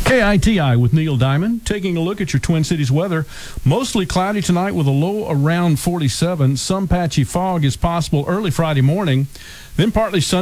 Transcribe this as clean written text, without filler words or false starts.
KITI with Neil Diamond, taking a look at your Twin Cities weather. Mostly cloudy tonight with a low around 47. Some patchy fog is possible early Friday morning. Then partly sunny.